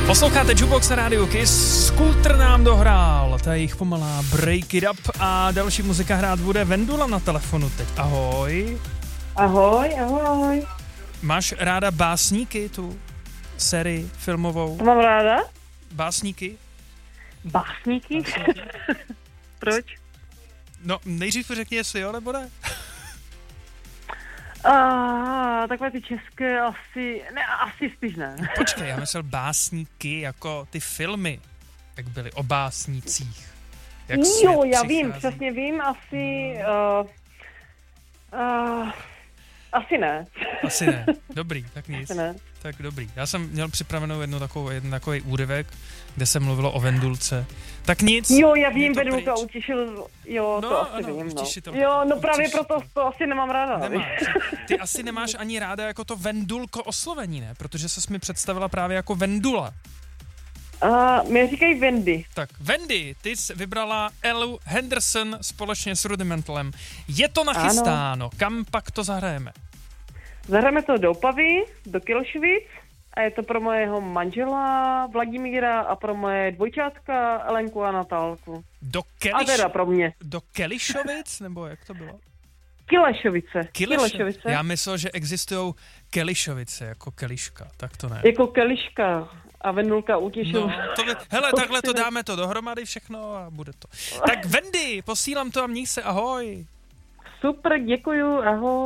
Posloucháte Jukebox na rádiu Kiss, Skultr nám dohrál, ta jejich pomalá Break It Up a další muzika hrát bude Vendula na telefonu teď. Ahoj. Ahoj, ahoj. Máš ráda básníky, tu sérii filmovou? To mám ráda. Básníky? Básníky? Proč? No, nejdřív řekni, jestli jo, nebo ne? Takové ty české asi spíš ne. Počkej, já myslel básníky jako ty filmy, jak byly o básnících. Jak jo, já vím, přesně vím, asi ne. Asi ne, dobrý, tak nic. Asi ne. Tak dobrý. Já jsem měl připravenou jeden takový úryvek, kde se mluvilo o Vendulce. Tak nic. Jo, já vím, Vendulka utěšil, jo, no, to asi ano, vím, utěšitel. Jo, no právě proto to asi nemám ráda. Nemáš. Ty asi nemáš ani ráda jako to Vendulko oslovení, ne? Protože ses mi představila právě jako Vendula. Mě říkají Wendy. Tak, Wendy, ty jsi vybrala Elu Henderson společně s Rudimentalem. Je to nachystáno. Ano. Kam pak to zahrajeme? Zahrajeme to do Opavy, do Kilšvic a je to pro mojeho manžela Vladimíra a pro moje dvojčátka Elenku a Natálku. A teda pro mě. Do Kelišovic, nebo jak to bylo? Kilešovice. Já myslel, že existují Kelišovice jako Keliška, tak to ne. Jako Keliška a Vendulka utěšil. No, hele, takhle to dáme to dohromady všechno a bude to. Tak Wendy, posílám to a měj se, ahoj. Super, děkuju, ahoj.